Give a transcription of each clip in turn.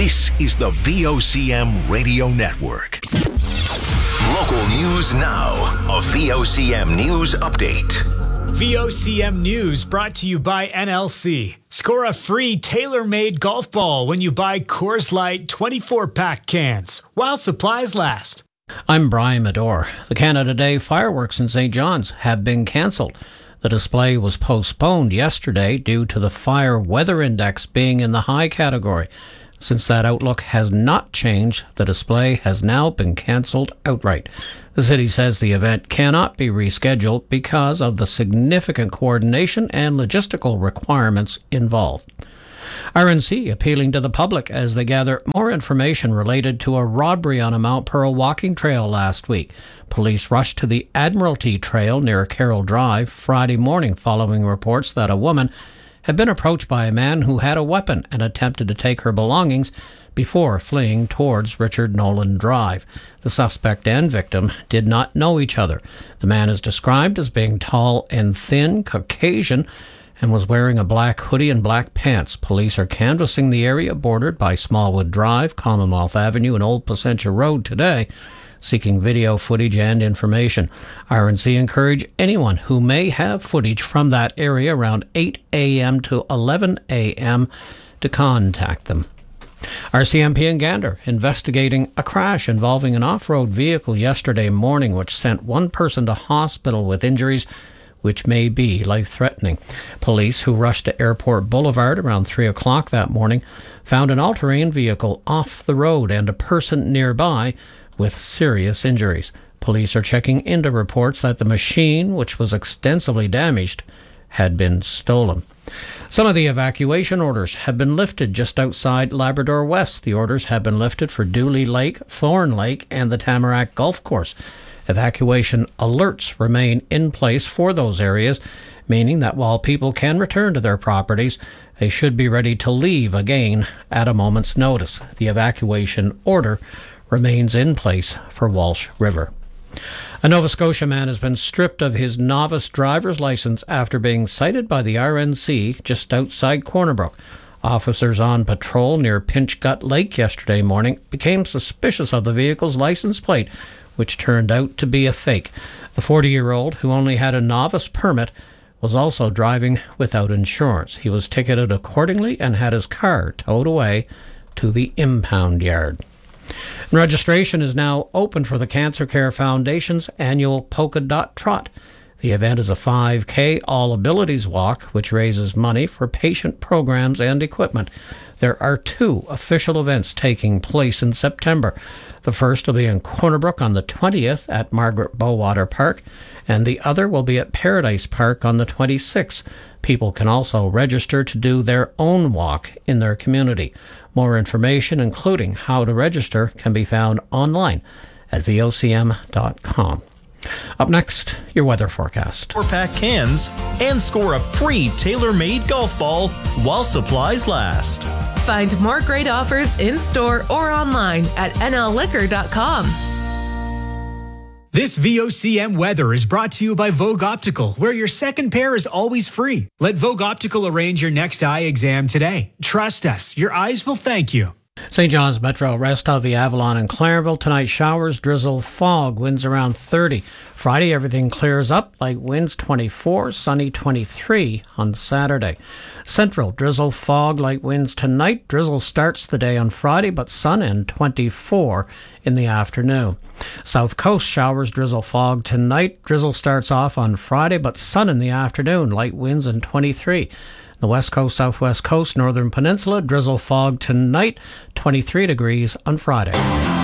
This is the VOCM Radio Network. Local news now. A VOCM News Update. VOCM News brought to you by NLC. Score a free tailor-made golf ball when you buy Coors Light 24-pack cans while supplies last. I'm Brian Medore. The Canada Day fireworks in St. John's have been cancelled. The display was postponed yesterday due to the fire weather index being in the high category. Since that outlook has not changed, the display has now been cancelled outright. The city says the event cannot be rescheduled because of the significant coordination and logistical requirements involved. RNC appealing to the public as they gather more information related to a robbery on a Mount Pearl walking trail last week. Police rushed to the Admiralty Trail near Carroll Drive Friday morning following reports that a woman had been approached by a man who had a weapon and attempted to take her belongings before fleeing towards Richard Nolan Drive. The suspect and victim did not know each other. The man is described as being tall and thin, Caucasian, and was wearing a black hoodie and black pants. Police are canvassing the area bordered by Smallwood Drive, Commonwealth Avenue, and Old Placentia Road today, seeking video footage and information. RNC encourage anyone who may have footage from that area around 8 a.m. to 11 a.m. to contact them. RCMP in Gander investigating a crash involving an off-road vehicle yesterday morning which sent one person to hospital with injuries which may be life-threatening. Police who rushed to Airport Boulevard around 3 o'clock that morning found an all-terrain vehicle off the road and a person nearby with serious injuries. Police are checking into reports that the machine, which was extensively damaged, had been stolen. Some of the evacuation orders have been lifted just outside Labrador West. The orders have been lifted for Dooley Lake, Thorn Lake, and the Tamarack Golf Course. Evacuation alerts remain in place for those areas, meaning that while people can return to their properties, they should be ready to leave again at a moment's notice. The evacuation order remains in place for Walsh River. A Nova Scotia man has been stripped of his novice driver's license after being cited by the RNC just outside Corner Brook. Officers on patrol near Pinchgut Lake yesterday morning became suspicious of the vehicle's license plate, which turned out to be a fake. The 40-year-old, who only had a novice permit, was also driving without insurance. He was ticketed accordingly and had his car towed away to the impound yard. Registration is now open for the Cancer Care Foundation's annual Polka Dot Trot. The event is a 5K all-abilities walk, which raises money for patient programs and equipment. There are two official events taking place in September. The first will be in Corner Brook on the 20th at Margaret Bowater Park, and the other will be at Paradise Park on the 26th. People can also register to do their own walk in their community. More information, including how to register, can be found online at vocm.com. Up next, your weather forecast. 4-pack cans and score a free tailor-made golf ball while supplies last. Find more great offers in-store or online at nlliquor.com. This VOCM weather is brought to you by Vogue Optical, where your second pair is always free. Let Vogue Optical arrange your next eye exam today. Trust us, your eyes will thank you. St. John's Metro, rest of the Avalon and Clarenville. Tonight, showers, drizzle, fog, winds around 30. Friday, everything clears up, light winds 24, sunny 23 on Saturday. Central, drizzle, fog, light winds tonight. Drizzle starts the day on Friday, but sun and 24 in the afternoon. South Coast, showers, drizzle, fog tonight. Drizzle starts off on Friday, but sun in the afternoon, light winds and 23. The West Coast, Southwest Coast, Northern Peninsula, drizzle, fog tonight, 23 degrees on Friday.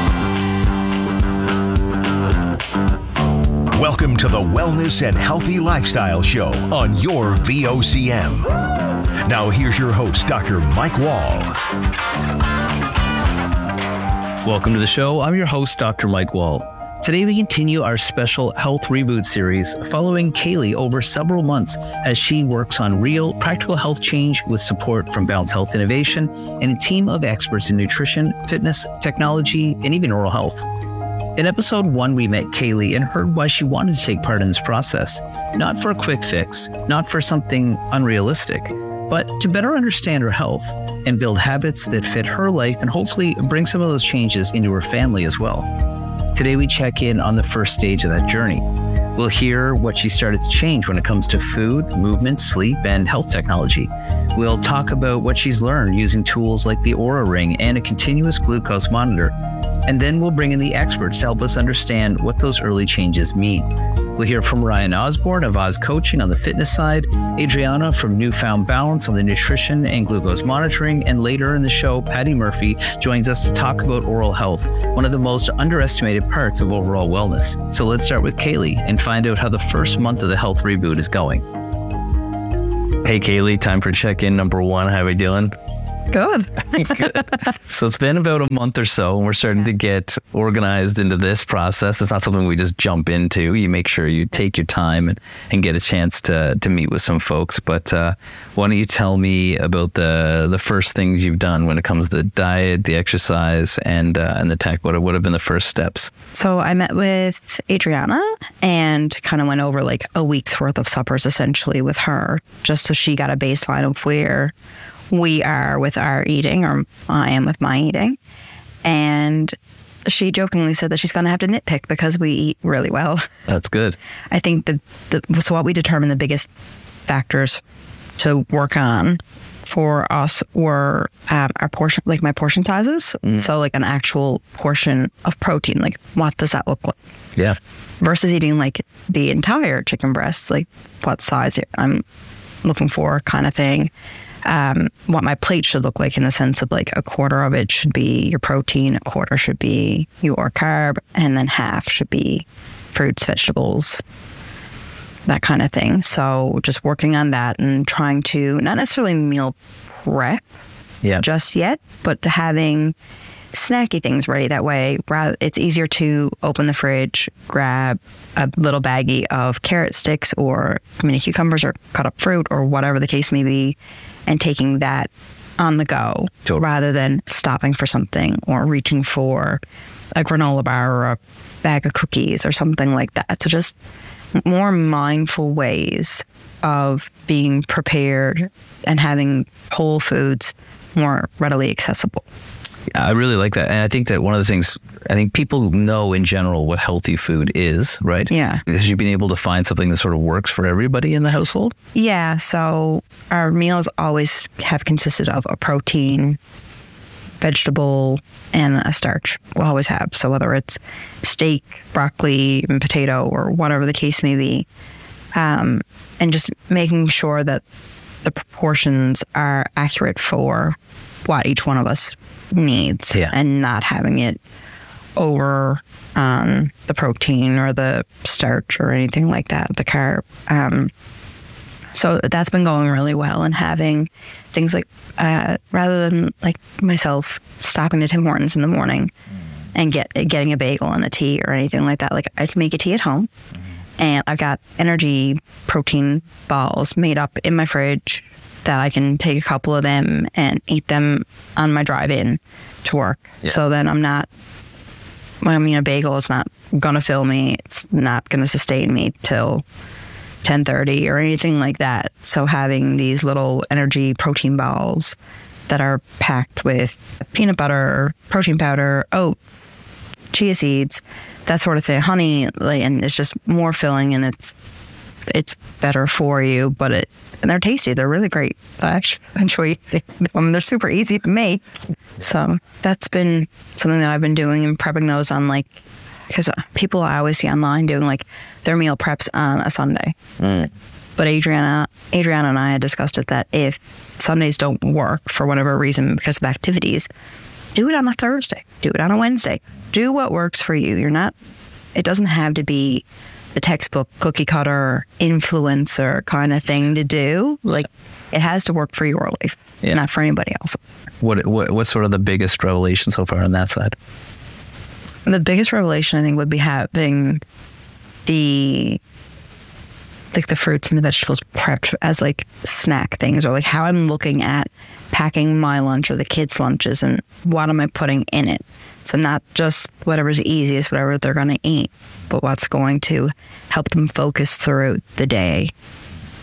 Welcome to the Wellness and Healthy Lifestyle Show on your VOCM. Now here's your host, Dr. Mike Wall. Welcome to the show. I'm your host, Dr. Mike Wall. Today we continue our special Health Reboot series following Kaylee over several months as she works on real, practical health change with support from Bounce Health Innovation and a team of experts in nutrition, fitness, technology, and even oral health. In episode 1, we met Kaylee and heard why she wanted to take part in this process. Not for a quick fix, not for something unrealistic, but to better understand her health and build habits that fit her life and hopefully bring some of those changes into her family as well. Today, we check in on the first stage of that journey. We'll hear what she started to change when it comes to food, movement, sleep, and health technology. We'll talk about what she's learned using tools like the Oura Ring and a continuous glucose monitor. And then we'll bring in the experts to help us understand what those early changes mean. We'll hear from Ryan Osborne of Oz Coaching on the fitness side, Adriana from Newfound Balance on the nutrition and glucose monitoring, and later in the show, Patty Murphy joins us to talk about oral health, one of the most underestimated parts of overall wellness. So let's start with Kaylee and find out how the first month of the health reboot is going. Hey Kaylee, time for check-in number 1. How are we doing? Good. So it's been about a month or so, and we're starting to get organized into this process. It's not something we just jump into. You make sure you take your time and get a chance to meet with some folks. But why don't you tell me about the first things you've done when it comes to the diet, the exercise, and the tech? What have been the first steps? So I met with Adriana and kind of went over like a week's worth of suppers essentially with her, just so she got a baseline of where we are with our eating, or I am with my eating. And she jokingly said that she's going to have to nitpick because we eat really well. That's good. I think so what we determined the biggest factors to work on for us were our portion, like my portion sizes. So like an actual portion of protein, like what does that look like? Yeah. Versus eating like the entire chicken breast, like what size I'm looking for kind of thing. What my plate should look like in the sense of like a quarter of it should be your protein, a quarter should be your carb, and then half should be fruits, vegetables, that kind of thing. So just working on that and trying to not necessarily meal prep just yet, but having snacky things ready. That way, it's easier to open the fridge, grab a little baggie of carrot sticks or mini cucumbers or cut up fruit or whatever the case may be, and taking that on the go rather than stopping for something or reaching for a granola bar or a bag of cookies or something like that. So just more mindful ways of being prepared and having whole foods more readily accessible. I really like that. And I think that one of the things, I think people know in general what healthy food is, right? Yeah. Because you've been able to find something that sort of works for everybody in the household? Yeah. So our meals always have consisted of a protein, vegetable, and a starch. We'll always have. So whether it's steak, broccoli, and potato, or whatever the case may be, and just making sure that the proportions are accurate for what each one of us needs, and not having it over the protein or the starch or anything like that, the carb. So that's been going really well, and having things like, rather than like myself stopping to Tim Hortons in the morning and getting a bagel and a tea or anything like that, like I can make a tea at home. And I've got energy protein balls made up in my fridge that I can take a couple of them and eat them on my drive-in to work. Yeah. So then a bagel is not going to fill me. It's not going to sustain me till 10:30 or anything like that. So having these little energy protein balls that are packed with peanut butter, protein powder, oats, chia seeds, that sort of thing, honey, and it's just more filling, and it's better for you, and they're tasty. They're really great. I actually enjoy them. They're super easy to make. So that's been something that I've been doing and prepping those on, like, because people I always see online doing like their meal preps on a Sunday. But Adriana and I had discussed it that if Sundays don't work for whatever reason because of activities, do it on a Thursday. Do it on a Wednesday. Do what works for you. It doesn't have to be the textbook cookie cutter influencer kind of thing to do. Like, it has to work for your life, not for anybody else. What's sort of the biggest revelation so far on that side? The biggest revelation, I think, would be having the fruits and the vegetables prepped as like snack things, or like how I'm looking at packing my lunch or the kids' lunches and what am I putting in it. So not just whatever's easiest, whatever they're going to eat, but what's going to help them focus through the day.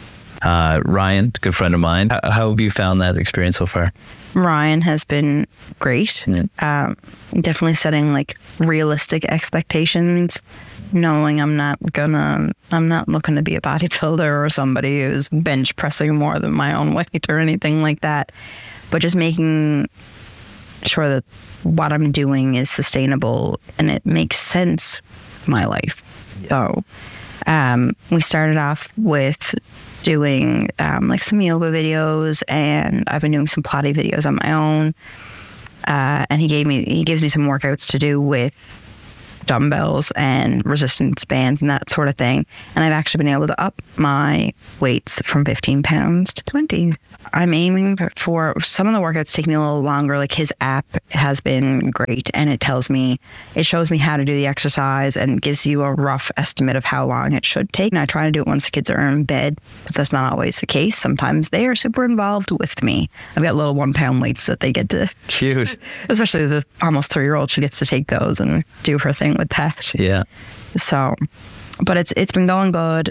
Ryan, good friend of mine. How have you found that experience so far? Ryan has been great. Definitely setting like realistic expectations, knowing I'm not looking to be a bodybuilder or somebody who's bench pressing more than my own weight or anything like that, but just making sure that what I'm doing is sustainable and it makes sense for my life. So we started off with doing like some yoga videos, and I've been doing some Pilates videos on my own. And he gives me some workouts to do with dumbbells and resistance bands and that sort of thing. And I've actually been able to up my weights from 15 pounds to 20. I'm aiming for some of the workouts take me a little longer. Like his app has been great, and it shows me how to do the exercise and gives you a rough estimate of how long it should take. And I try to do it once the kids are in bed, but that's not always the case. Sometimes they are super involved with me. I've got little 1 pound weights that they get to, cute, especially the almost 3-year-old. She gets to take those and do her thing with that. Yeah. So, but it's been going good.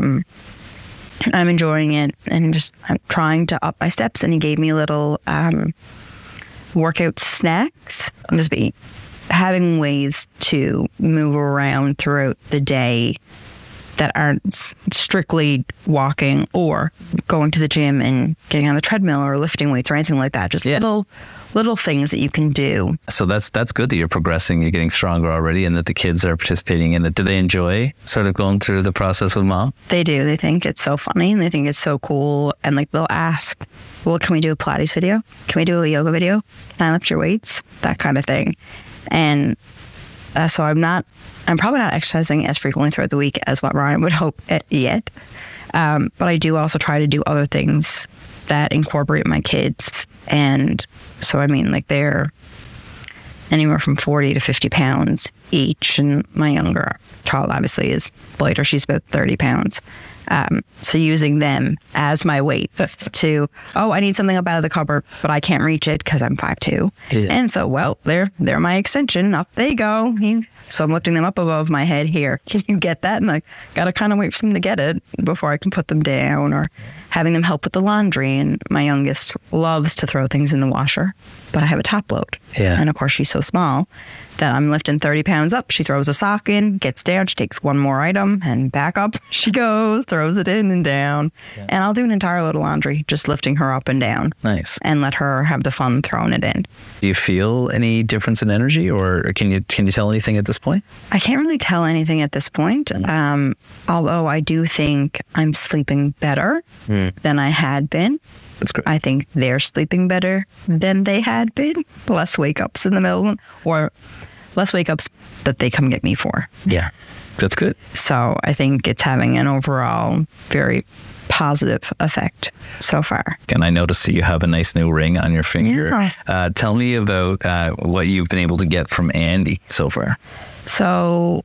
I'm enjoying it, and I'm trying to up my steps. And he gave me little workout snacks. I'm just having ways to move around throughout the day that aren't strictly walking or going to the gym and getting on the treadmill or lifting weights or anything like that. Just little things that you can do. So that's good that you're progressing, you're getting stronger already, and that the kids are participating in it. Do they enjoy sort of going through the process with mom? They do. They think it's so funny, and they think it's so cool. And like they'll ask, well, can we do a Pilates video? Can we do a yoga video? Can I lift your weights? That kind of thing. And so I'm probably not exercising as frequently throughout the week as what Ryan would hope yet. But I do also try to do other things that incorporate my kids. And so, I mean, like they're anywhere from 40 to 50 pounds each. And my younger child obviously is lighter. She's about 30 pounds. So using them as my weight to, I need something up out of the cupboard, but I can't reach it because I'm 5'2". Yeah. And so, well, they're my extension. Up they go. So I'm lifting them up above my head here. Can you get that? And I got to kind of wait for them to get it before I can put them down, or having them help with the laundry. And my youngest loves to throw things in the washer, but I have a top load. Yeah. And of course, she's so small that I'm lifting 30 pounds up. She throws a sock in, gets down, she takes one more item, and back up she goes, throws it in and down. Yeah. And I'll do an entire load of laundry, just lifting her up and down. Nice. And let her have the fun throwing it in. Do you feel any difference in energy, or can you tell anything at this point? I can't really tell anything at this point. Although I do think I'm sleeping better than I had been. That's great. I think they're sleeping better than they had been. Less wake-ups in the middle, or less wake-ups that they come get me for. Yeah, that's good. So I think it's having an overall very positive effect so far. And I noticed that you have a nice new ring on your finger. Yeah. Tell me about what you've been able to get from Andy so far. So,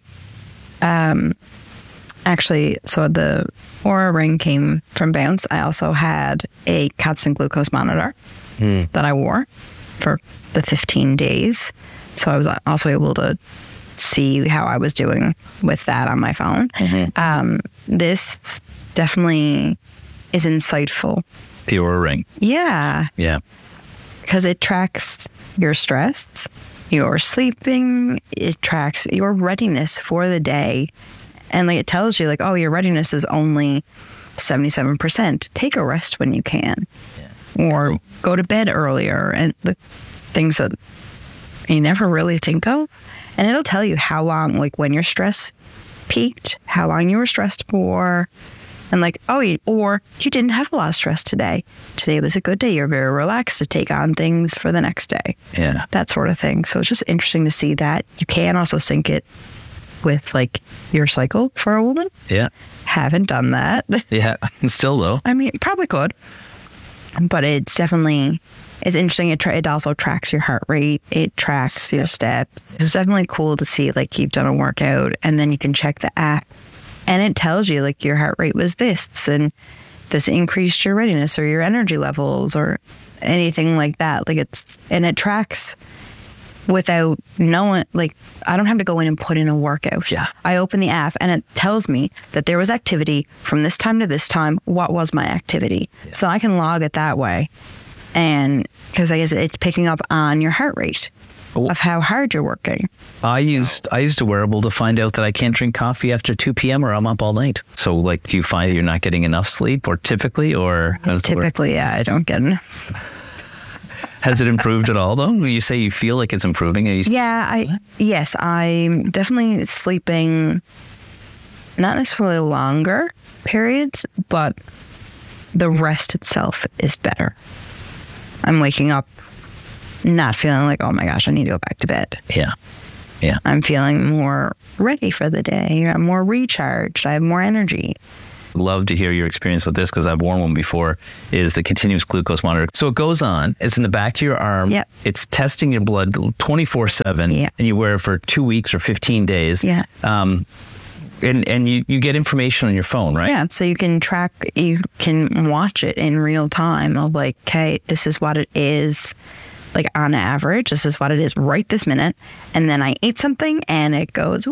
actually, the Oura ring came from Bounce. I also had a constant glucose monitor that I wore for the 15 days. So I was also able to see how I was doing with that on my phone. Mm-hmm. This definitely is insightful. The Oura ring. Yeah. Yeah. Because it tracks your stress, your sleeping, it tracks your readiness for the day. And like it tells you, like, oh, your readiness is only 77%. Take a rest when you can. Yeah. Or go to bed earlier, and the things that you never really think of. And it'll tell you how long, like when your stress peaked, how long you were stressed for. And like, or you didn't have a lot of stress today. Today was a good day. You're very relaxed to take on things for the next day. Yeah. That sort of thing. So it's just interesting to see that. You can also sync it with like your cycle for a woman. Yeah. Haven't done that. Yeah. Still though. I mean, probably could. But it's interesting. It also tracks your heart rate. It tracks your steps. It's definitely cool to see like you've done a workout, and then you can check the app and it tells you like your heart rate was this, and this increased your readiness or your energy levels or anything like that. Like it tracks without knowing, like, I don't have to go in and put in a workout. Yeah. I open the app and it tells me that there was activity from this time to this time. What was my activity? Yeah. So I can log it that way. And because I guess it's picking up on your heart rate of how hard you're working. I used a wearable to find out that I can't drink coffee after 2 p.m. or I'm up all night. So, like, do you find you're not getting enough sleep, or typically, or typically, yeah, I don't get enough. Has it improved at all, though? You say you feel like it's improving. Yes, I'm definitely sleeping, not necessarily longer periods, but the rest itself is better. I'm waking up not feeling like, oh my gosh, I need to go back to bed. Yeah. I'm feeling more ready for the day. I'm more recharged. I have more energy. Love to hear your experience with this, because I've worn one before, is the continuous glucose monitor. So it goes on, it's in the back of your arm. Yep. It's testing your blood 24/7. Yep. And you wear it for 2 weeks or 15 days. Yeah. And you get information on your phone, right? Yeah, so you can watch it in real time of, like, okay, this is what it is, like, on average, this is what it is right this minute. And then I ate something and it goes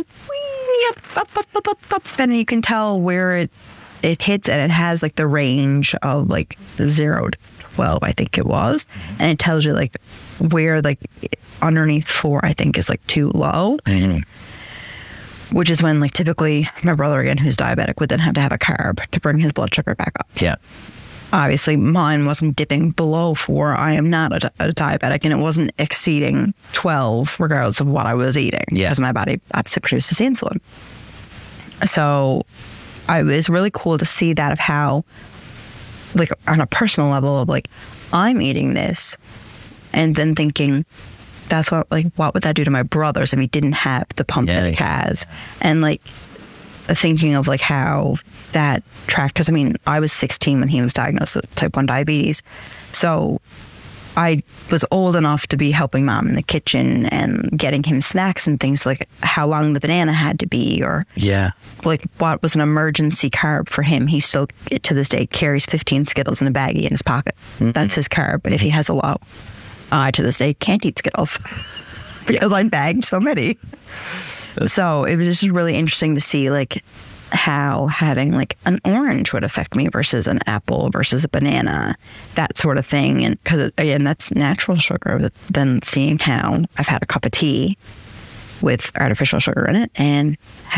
up, and you can tell where it hits, and it has, like, the range of, like, 0 to 12, I think it was. And it tells you, like, where, like, underneath 4, I think, is, like, too low. Mm-hmm. Which is when, like, typically my brother, again, who's diabetic, would then have to have a carb to bring his blood sugar back up. Yeah. Obviously, mine wasn't dipping below 4. I am not a diabetic, and it wasn't exceeding 12 regardless of what I was eating. Yeah. Because my body obviously produces insulin. So it was really cool to see that, of how, like, on a personal level of, like, I'm eating this, and then thinking, that's what would that do to my brothers if he didn't have the pump that he has? And, like, thinking of, like, how that tracked, because I mean, I was 16 when he was diagnosed with type 1 diabetes. So I was old enough to be helping mom in the kitchen and getting him snacks and things, like how long the banana had to be, or like what was an emergency carb for him. He still, to this day, carries 15 Skittles in a baggie in his pocket. Mm-hmm. That's his carb. But if he has a low, I, to this day, can't eat Skittles because I bagged so many. So it was just really interesting to see, like, how having, like, an orange would affect me versus an apple versus a banana, that sort of thing. And because, again, that's natural sugar. Then seeing how I've had a cup of tea with artificial sugar in it, and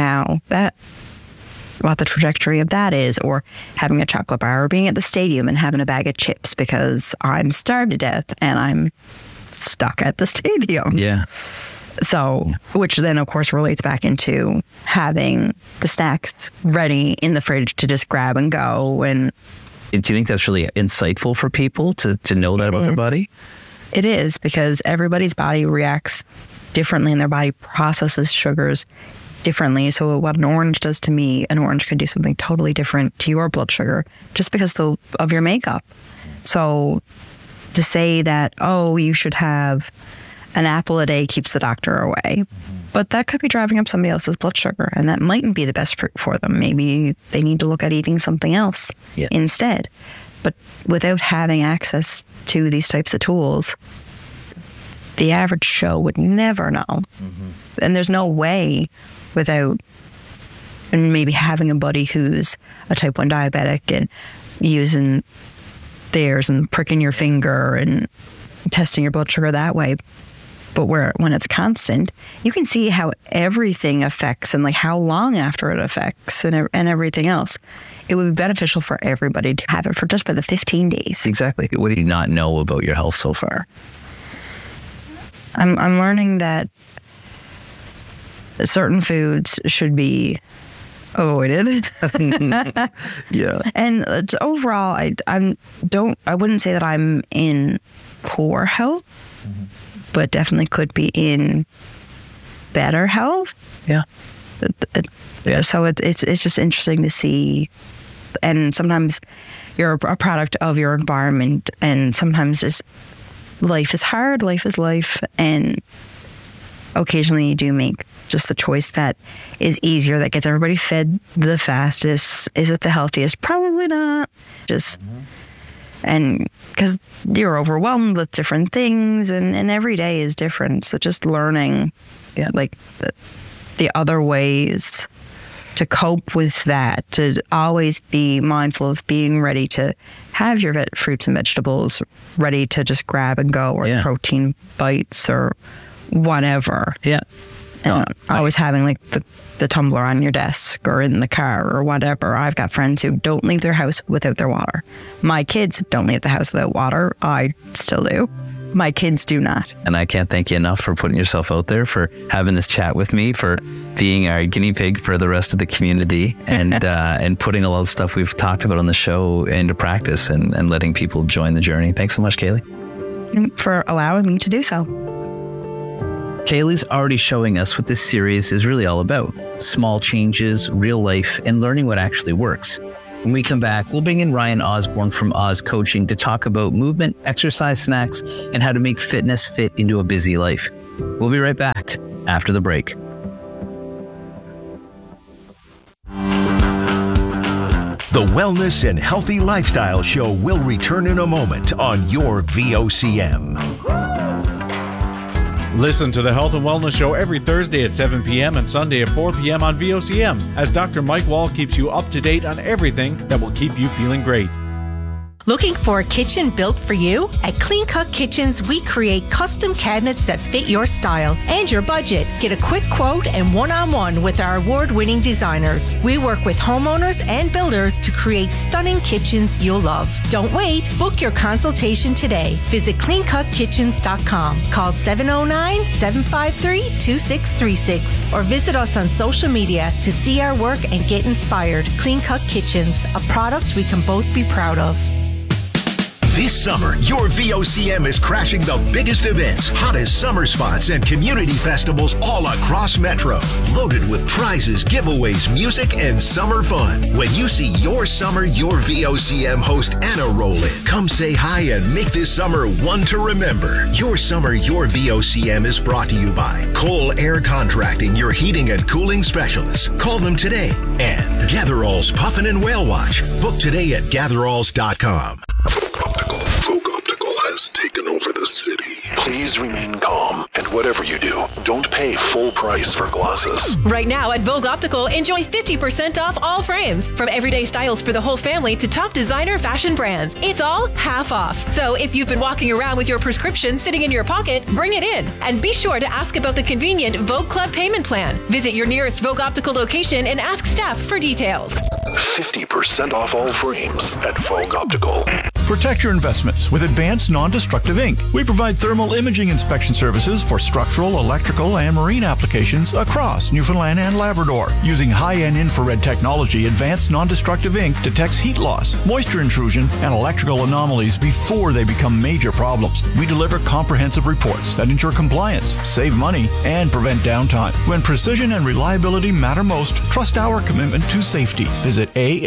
what the trajectory of that is, or having a chocolate bar, or being at the stadium and having a bag of chips because I'm starved to death and I'm stuck at the stadium. Yeah. So, which then, of course, relates back into having the snacks ready in the fridge to just grab and go. And do you think that's really insightful for people to know that about their body? It is, because everybody's body reacts differently and their body processes sugars differently. So what an orange does to me, an orange could do something totally different to your blood sugar just because of your makeup. So to say that, oh, you should have an apple a day keeps the doctor away. But that could be driving up somebody else's blood sugar, and that mightn't be the best fruit for them. Maybe they need to look at eating something else instead. But without having access to these types of tools, the average Joe would never know. Mm-hmm. And there's no way without, and maybe having a buddy who's a type 1 diabetic and using theirs and pricking your finger and testing your blood sugar that way. But when it's constant, you can see how everything affects, and, like, how long after it affects, and everything else. It would be beneficial for everybody to have it for just by the 15 days. Exactly. What do you not know about your health so far? I'm learning that certain foods should be avoided. Yeah. And overall, I wouldn't say that I'm in poor health, but definitely could be in better health. Yeah. So it's just interesting to see. And sometimes you're a product of your environment, and sometimes just life is hard, life is life, and occasionally you do make just the choice that is easier, that gets everybody fed the fastest. Is it the healthiest? Probably not. Just And because you're overwhelmed with different things, and every day is different. So just learning, like the other ways to cope with that, to always be mindful of being ready to have your fruits and vegetables ready to just grab and go, or protein bites or whatever. Yeah. And always having like the tumbler on your desk or in the car or whatever. I've got friends who don't leave their house without their water. My kids don't leave the house without water. I still do. My kids do not. And I can't thank you enough for putting yourself out there, for having this chat with me, for being our guinea pig for the rest of the community, and and putting a lot of stuff we've talked about on the show into practice, and letting people join the journey. Thanks so much, Kaylee. For allowing me to do so. Kaylee's already showing us what this series is really all about. Small changes, real life, and learning what actually works. When we come back, we'll bring in Ryan Osborne from Oz Coaching to talk about movement, exercise snacks, and how to make fitness fit into a busy life. We'll be right back after the break. The Wellness and Healthy Lifestyle Show will return in a moment on your VOCM. Listen to the Health and Wellness Show every Thursday at 7 p.m. and Sunday at 4 p.m. on VOCM, as Dr. Mike Wall keeps you up to date on everything that will keep you feeling great. Looking for a kitchen built for you? At Clean Cut Kitchens, we create custom cabinets that fit your style and your budget. Get a quick quote and one-on-one with our award-winning designers. We work with homeowners and builders to create stunning kitchens you'll love. Don't wait. Book your consultation today. Visit cleancutkitchens.com. Call 709-753-2636 or visit us on social media to see our work and get inspired. Clean Cut Kitchens, a product we can both be proud of. This summer, your VOCM is crashing the biggest events, hottest summer spots, and community festivals all across Metro. Loaded with prizes, giveaways, music, and summer fun. When you see your summer, your VOCM host Anna roll in, come say hi and make this summer one to remember. Your summer, your VOCM is brought to you by Cole Air Contracting, your heating and cooling specialists. Call them today. And Gatherall's Puffin and Whale Watch. Book today at gatheralls.com. Vogue Optical has taken over the city. Please remain calm, and whatever you do, don't pay full price for glasses. Right now at Vogue Optical, enjoy 50% off all frames. From everyday styles for the whole family to top designer fashion brands. It's all half off. So if you've been walking around with your prescription sitting in your pocket, bring it in. And be sure to ask about the convenient Vogue Club payment plan. Visit your nearest Vogue Optical location and ask staff for details. 50% off all frames at Vogue Optical. Protect your investments with Advanced Non-Destructive Ink. We provide thermal imaging inspection services for structural, electrical, and marine applications across Newfoundland and Labrador. Using high-end infrared technology, Advanced Non-Destructive Ink detects heat loss, moisture intrusion, and electrical anomalies before they become major problems. We deliver comprehensive reports that ensure compliance, save money, and prevent downtime. When precision and reliability matter most, trust our commitment to safety. Visit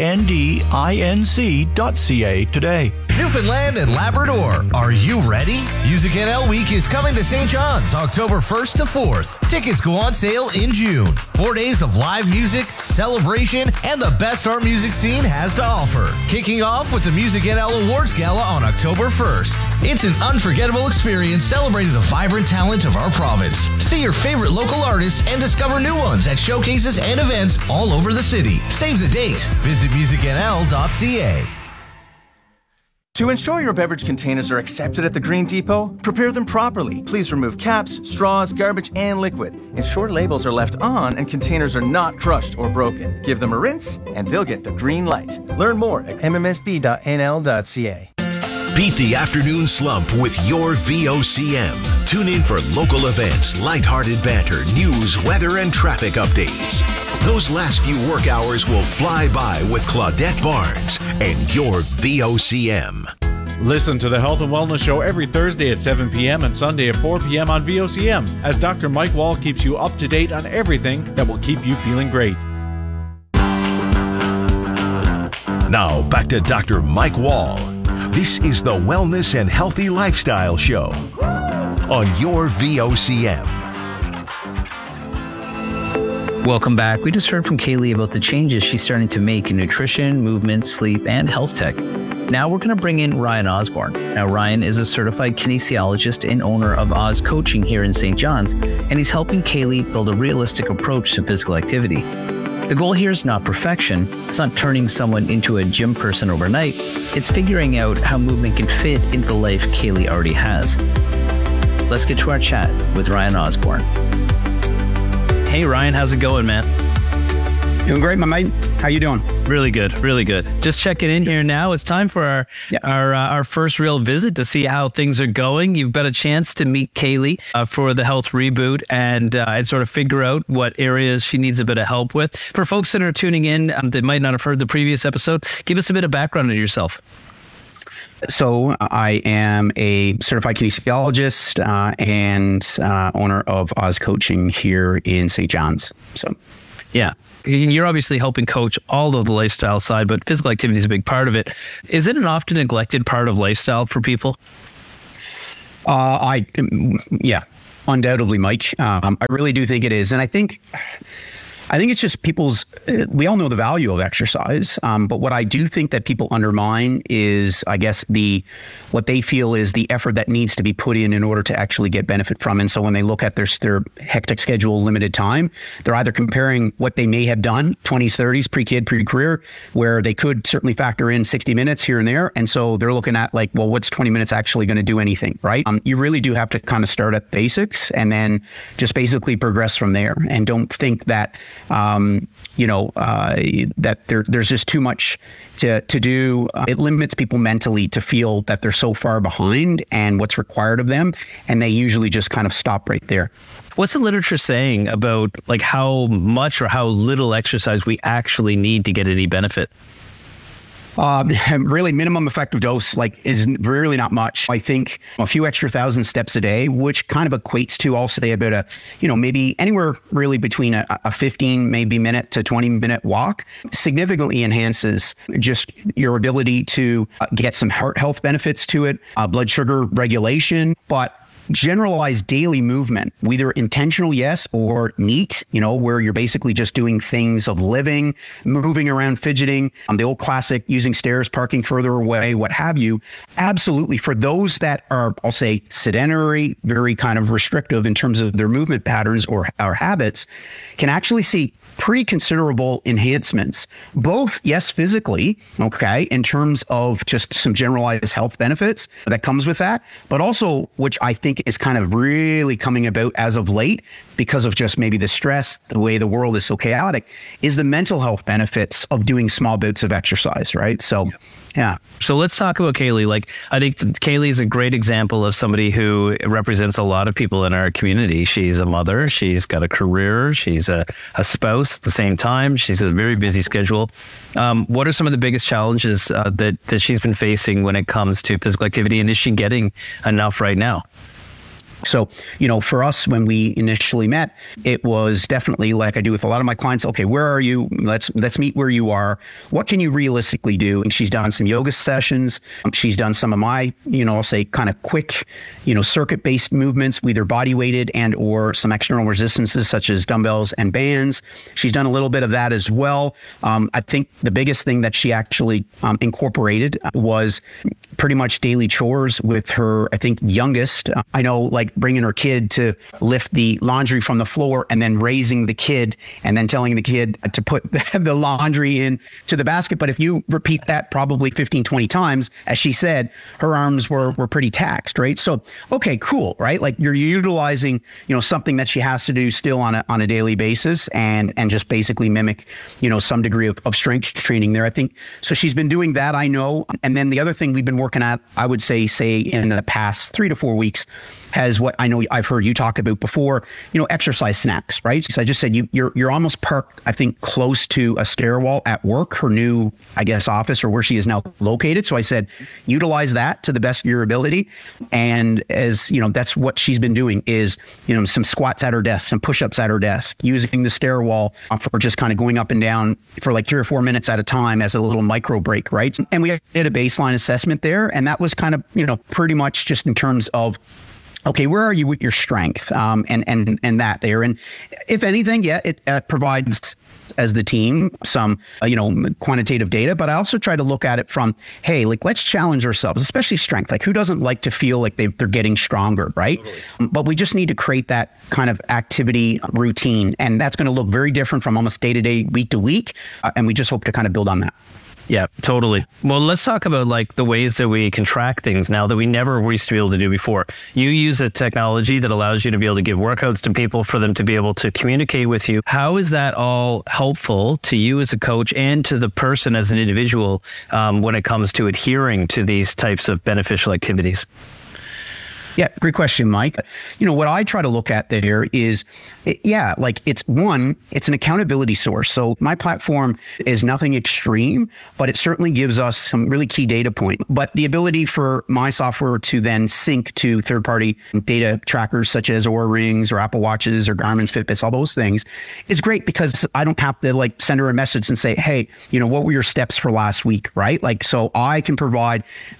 andinc.ca today. Newfoundland and Labrador, are you ready? Music NL Week is coming to St. John's October 1st to 4th. Tickets go on sale in June. 4 days of live music, celebration, and the best our music scene has to offer. Kicking off with the Music NL Awards Gala on October 1st. It's an unforgettable experience celebrating the vibrant talent of our province. See your favorite local artists and discover new ones at showcases and events all over the city. Save the date. Visit musicnl.ca. To ensure your beverage containers are accepted at the Green Depot, prepare them properly. Please remove caps, straws, garbage, and liquid. Ensure labels are left on and containers are not crushed or broken. Give them a rinse and they'll get the green light. Learn more at mmsb.nl.ca. Beat the afternoon slump with your VOCM. Tune in for local events, lighthearted banter, news, weather, and traffic updates. Those last few work hours will fly by with Claudette Barnes and your VOCM. Listen to the Health and Wellness Show every Thursday at 7 p.m. and Sunday at 4 p.m. on VOCM, as Dr. Mike Wall keeps you up to date on everything that will keep you feeling great. Now, back to Dr. Mike Wall. This is the Wellness and Healthy Lifestyle Show on your VOCM. Welcome back. We just heard from Kaylee about the changes she's starting to make in nutrition, movement, sleep, and health tech. Now we're going to bring in Ryan Osborne. Now, Ryan is a certified kinesiologist and owner of Oz Coaching here in St. John's, and he's helping Kaylee build a realistic approach to physical activity. The goal here is not perfection. It's not turning someone into a gym person overnight. It's figuring out how movement can fit into the life Kaylee already has. Let's get to our chat with Ryan Osborne. Hey, Ryan, how's it going, man? Doing great, my mate. How you doing? Really good, really good. Just checking in here now. It's time for our first real visit to see how things are going. You've got a chance to meet Kaylee for the health reboot and sort of figure out what areas she needs a bit of help with. For folks that are tuning in that might not have heard the previous episode, give us a bit of background on yourself. So I am a certified kinesiologist and owner of Oz Coaching here in St. John's. So, yeah. You're obviously helping coach all of the lifestyle side, but physical activity is a big part of it. Is it an often neglected part of lifestyle for people? Yeah, undoubtedly, Mike. I really do think it is. And I think it's just we all know the value of exercise. But what I do think that people undermine is, I guess, what they feel is the effort that needs to be put in order to actually get benefit from. And so when they look at their hectic schedule, limited time, they're either comparing what they may have done, 20s, 30s, pre-kid, pre-career, where they could certainly factor in 60 minutes here and there. And so they're looking at like, well, what's 20 minutes actually going to do anything, right? You really do have to kind of start at basics and then just basically progress from there. And don't think that that there's just too much to do. It limits people mentally to feel that they're so far behind and what's required of them. And they usually just kind of stop right there. What's the literature saying about like how much or how little exercise we actually need to get any benefit? Really, minimum effective dose is really not much. I think a few extra 1,000 steps a day, which kind of equates to, I'll say, about maybe anywhere really between a 15 maybe minute to 20 minute walk, significantly enhances just your ability to get some heart health benefits to it, blood sugar regulation, but generalized daily movement, whether intentional, yes, or neat, where you're basically just doing things of living, moving around, fidgeting, the old classic, using stairs, parking further away, what have you. Absolutely. For those that are, I'll say, sedentary, very kind of restrictive in terms of their movement patterns or habits, can actually see pretty considerable enhancements, both, yes, physically, okay, in terms of just some generalized health benefits that comes with that, but also, which I think is kind of really coming about as of late because of just maybe the stress, the way the world is so chaotic, is the mental health benefits of doing small bouts of exercise, right? So, yeah. So let's talk about Kaylee. I think Kaylee is a great example of somebody who represents a lot of people in our community. She's a mother. She's got a career. She's a spouse at the same time. She's a very busy schedule. What are some of the biggest challenges that she's been facing when it comes to physical activity? And is she getting enough right now? So, for us, when we initially met, it was definitely like I do with a lot of my clients. Okay, where are you? Let's meet where you are. What can you realistically do? And she's done some yoga sessions. She's done some of my, I'll say kind of quick, circuit-based movements, either body weighted and or some external resistances such as dumbbells and bands. She's done a little bit of that as well. I think the biggest thing that she actually incorporated was pretty much daily chores with her, I think, youngest. I know, bringing her kid to lift the laundry from the floor and then raising the kid and then telling the kid to put the laundry in to the basket. But if you repeat that probably 15, 20 times, as she said, her arms were pretty taxed, right? So, okay, cool, right? You're utilizing, something that she has to do still on a daily basis and just basically mimic, some degree of strength training there. I think, so she's been doing that, I know. And then the other thing we've been working at, I would say in the past 3 to 4 weeks, has what I know I've heard you talk about before, exercise snacks, right? Because I just said you're almost parked, I think, close to a stairwell at work, her new, I guess, office or where she is now located. So I said, utilize that to the best of your ability. And as that's what she's been doing is, some squats at her desk, some push-ups at her desk, using the stairwell for just kind of going up and down for 3 or 4 minutes at a time as a little micro break, right? And we did a baseline assessment there. And that was kind of, pretty much just in terms of okay, where are you with your strength? And that there. And if anything, it provides, as the team, some, quantitative data, but I also try to look at it from, hey, like, let's challenge ourselves, especially strength. Like, who doesn't like to feel like they're getting stronger, right? Totally. But we just need to create that kind of activity routine. And that's going to look very different from almost day to day, week to week. And we just hope to kind of build on that. Yeah, totally. Well, let's talk about like the ways that we can track things now that we never used to be able to do before. You use a technology that allows you to be able to give workouts to people for them to be able to communicate with you. How is that all helpful to you as a coach and to the person as an individual when it comes to adhering to these types of beneficial activities? Yeah, great question, Mike. What I try to look at there is, it's an accountability source. So my platform is nothing extreme, but it certainly gives us some really key data point. But the ability for my software to then sync to third-party data trackers such as Oura Rings or Apple Watches or Garmin's, Fitbits, all those things is great because I don't have to send her a message and say, hey, what were your steps for last week, right? So I can provide,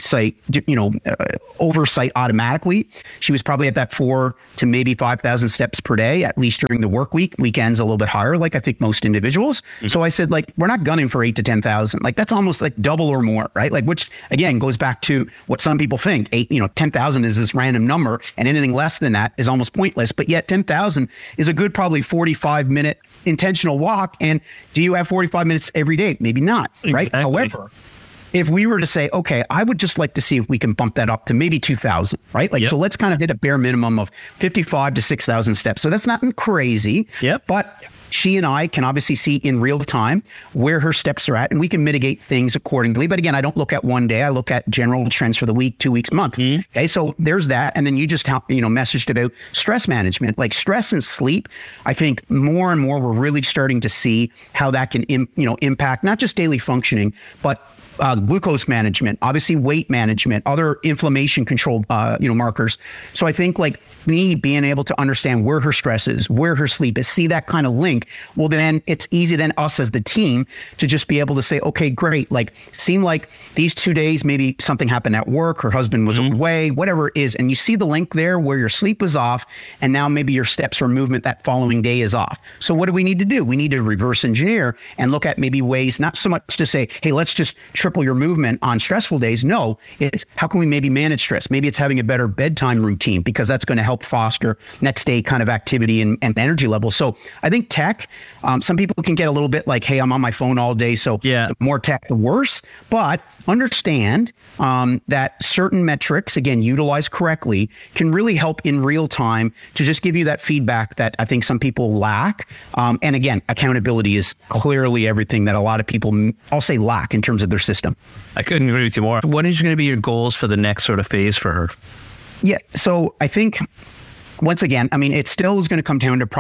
oversight automatically. She was probably at that 4,000 to maybe 5,000 steps per day, at least during the work week. Weekends a little bit higher, like I think most individuals. Mm-hmm. So I said, we're not gunning for 8,000 to 10,000. That's almost double or more, right? which again goes back to what some people think. 10,000 is this random number, and anything less than that is almost pointless. But yet 10,000 is a good probably 45-minute intentional walk. And do you have 45 minutes every day? Maybe not, right? Exactly. However, if we were to say, okay, I would just like to see if we can bump that up to maybe 2,000, right? So let's kind of hit a bare minimum of 55 to 6,000 steps. So that's not crazy, but she and I can obviously see in real time where her steps are at, and we can mitigate things accordingly. But again, I don't look at one day. I look at general trends for the week, 2 weeks, month. Mm-hmm. Okay, so there's that. And then you just messaged about stress management, like stress and sleep. I think more and more we're really starting to see how that can impact not just daily functioning, but glucose management, obviously weight management, other inflammation control, markers. So I think me being able to understand where her stress is, where her sleep is, see that kind of link. Well, then it's easy then us as the team to just be able to say, okay, great. Seem like these 2 days, maybe something happened at work, her husband was away, whatever it is. And you see the link there where your sleep was off. And now maybe your steps or movement that following day is off. So what do we need to do? We need to reverse engineer and look at maybe ways, not so much to say, hey, let's just triple your movement on stressful days. No, it's how can we maybe manage stress? Maybe it's having a better bedtime routine because that's going to help foster next day kind of activity and energy levels. So I think tech, some people can get a little bit hey, I'm on my phone all day. So the more tech, the worse. But understand that certain metrics, again, utilized correctly, can really help in real time to just give you that feedback that I think some people lack. And again, accountability is clearly everything that a lot of people, I'll say, lack in terms of their system. I couldn't agree with you more. What is going to be your goals for the next sort of phase for her? Yeah, so I think once again, it still is going to come down to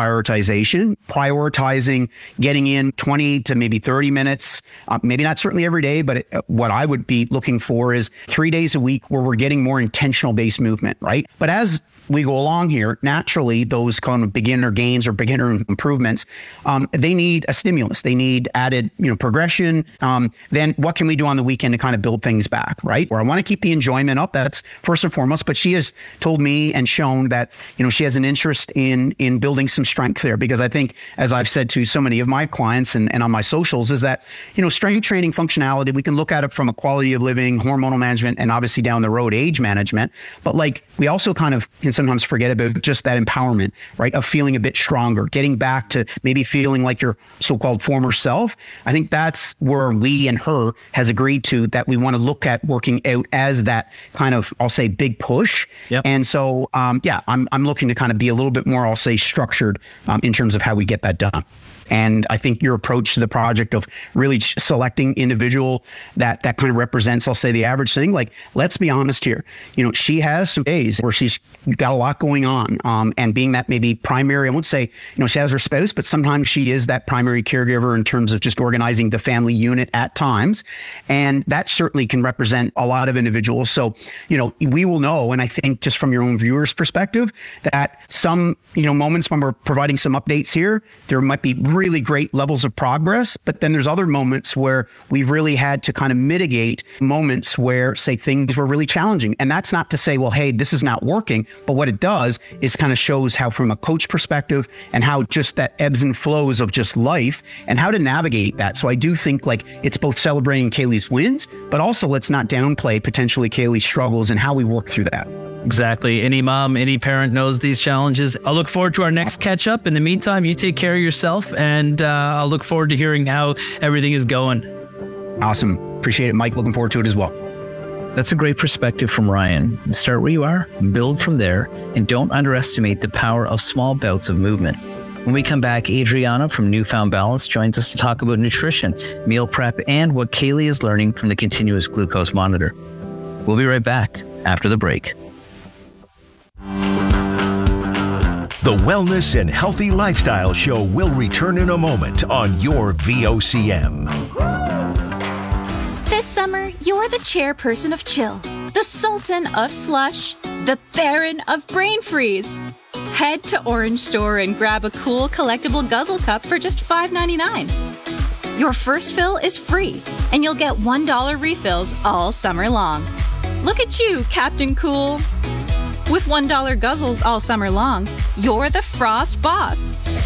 prioritizing, getting in 20 to maybe 30 minutes, maybe not certainly every day, but what I would be looking for is 3 days a week where we're getting more intentional based movement, right? But as we go along here, naturally, those kind of beginner gains or beginner improvements, they need a stimulus. They need added, progression. Then what can we do on the weekend to kind of build things back, right? Where I want to keep the enjoyment up. That's first and foremost. But she has told me and shown that, she has an interest in building some strength there, because I think, as I've said to so many of my clients and on my socials, is that, strength training functionality, we can look at it from a quality of living, hormonal management, and obviously down the road, age management. But we also kind of can sometimes forget about just that empowerment, right? Of feeling a bit stronger, getting back to maybe feeling like your so-called former self. I think that's where we and her has agreed to that we want to look at working out as that kind of, I'll say, big push. Yep. And so, I'm looking to kind of be a little bit more, I'll say, structured in terms of how we get that done. And I think your approach to the project of really selecting individual that kind of represents, I'll say, the average thing. Let's be honest here. She has some days where she's got a lot going on. And being that maybe primary, I won't say, she has her spouse, but sometimes she is that primary caregiver in terms of just organizing the family unit at times. And that certainly can represent a lot of individuals. So, we will know, and I think just from your own viewer's perspective, that some, moments when we're providing some updates here, there might be really great levels of progress, but then there's other moments where we've really had to kind of mitigate moments where, say, things were really challenging. And that's not to say, well, hey, this is not working. But what it does is kind of shows how from a coach perspective and how just that ebbs and flows of just life and how to navigate that. So I do think like it's both celebrating Kaylee's wins, but also let's not downplay potentially Kaylee's struggles and how we work through that. Exactly. Any mom, any parent knows these challenges. I'll look forward to our next catch up. In the meantime, you take care of yourself, and I'll look forward to hearing how everything is going. Awesome. Appreciate it, Mike. Looking forward to it as well. That's a great perspective from Ryan. Start where you are, build from there, and don't underestimate the power of small bouts of movement. When we come back, Adriana from Newfound Balance joins us to talk about nutrition, meal prep, and what Kaylee is learning from the continuous glucose monitor. We'll be right back after the break. The Wellness and Healthy Lifestyle Show will return in a moment on your VOCM. This summer, you're the chairperson of Chill, the sultan of slush, the baron of brain freeze. Head to Orange Store and grab a cool collectible guzzle cup for just $5.99. Your first fill is free, and you'll get $1 refills all summer long. Look at you, Captain Cool. With $1 guzzles all summer long, you're the Frost boss.